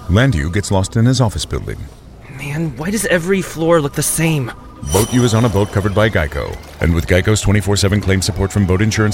Landu gets lost in his office building. Man, why does every floor look the same? Boat U is on a boat covered by Geico. And with Geico's 24/7 claim support from boat insurance